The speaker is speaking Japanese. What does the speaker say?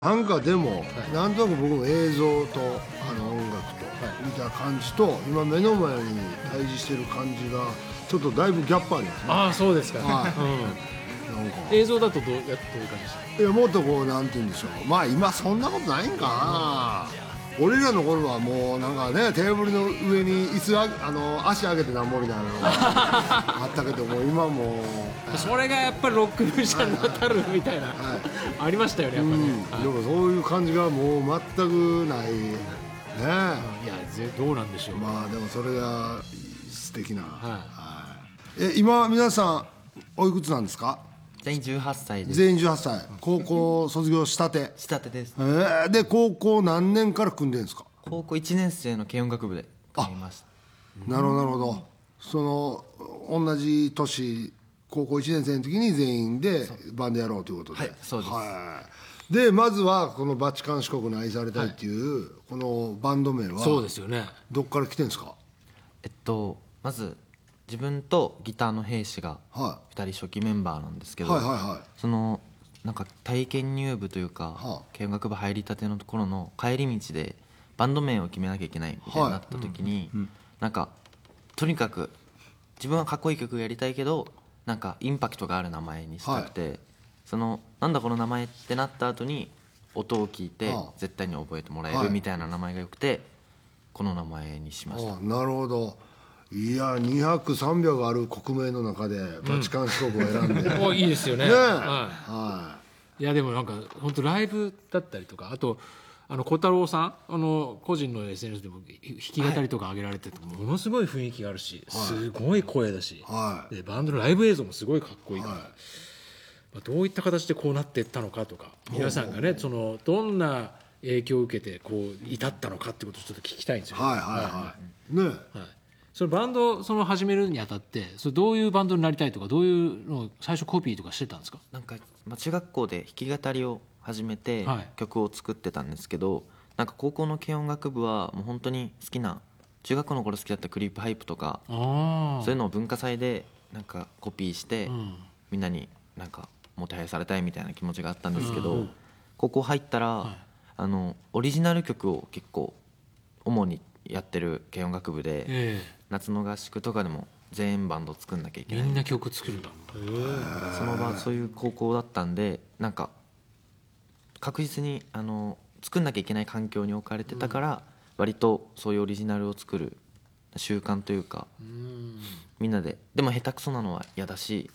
なんかでも、なんとなく僕も映像と音楽と見た感じと今目の前に対峙してる感じがちょっとだいぶギャップありますね。 ああ、そうですか。 はいうん、 なんか映像だとどういう感じでした？ いやもっとこうなんて言うんでしょう、まあ今そんなことないんかな。俺らの頃はもうなんかねテーブルの上に椅子足上げてなんぼみたいなのがあったけども今もそれがやっぱりロックミュージシャンに当たるみたいな、ありましたよね、やっぱね。 でもそういう感じがもう全くないね。 いやどうなんでしょう。 まあでもそれが素敵な、今皆さんおいくつなんですか？ 全員18歳です。 全員18歳、高校卒業したて下手です。 で高校何年から組んでるんですか？ 高校1年生の軽音楽部で組みました。 なるほどなるほど。その同じ年高校1年生の時に全員でバンドやろうということで、 はいそうです、 でまずはこのバチカン四国に愛されたいっていう、このバンド名はそうですよね。 どっから来てんですか？ まず自分とギターの兵士がは 2人初期メンバーなんですけど、 はいはいはいそのなんか体験入部というか、 は軽音楽部入りたてのところの帰り道でバンド名を決めなきゃいけないみたいになった時に、なんかとにかく自分はかっこいい曲やりたいけどなんかインパクトがある名前にしたくて、そのなんだこの名前ってなった後に音を聞いてはあ絶対に覚えてもらえはいるみたいな名前がよくて、この名前にしました。 なるほど。いや200300ある国名の中でバチカン四国を選んで、 お、いいですよね。 ねえいやでもなんか本当ライブだったりとか、あと小太郎さん個人の SNS でも弾き語りとか上げられてて、ものすごい雰囲気があるし、すごい声だし、でバンドのライブ映像もすごいかっこいいから、まあ、どういった形でこうなっていったのかとか、皆さんがねどんな影響を受けてこう至ったのかってことをちょっと聞きたいんですよね。 ねそのバンド始めるにあたってそれどういうバンドになりたいとか、どういうのを最初コピーとかしてたんですか？ なんか、中学校で弾き語りを始めて曲を作ってたんですけど、なんか高校の軽音楽部はもう本当に好きな、中学校の頃好きだったクリープハイプとかそういうのを文化祭でなんかコピーして、みんなになんかもてはやされたいみたいな気持ちがあったんですけど、高校入ったら、オリジナル曲を結構主にやってる軽音楽部で、夏の合宿とかでも全員バンド作んなきゃいけない、 みんな曲作るんだ。 その場そういう高校だったんで、なんか確実に作んなきゃいけない環境に置かれてたから、割とそういうオリジナルを作る習慣というか、みんなででも下手くそなのは嫌だし、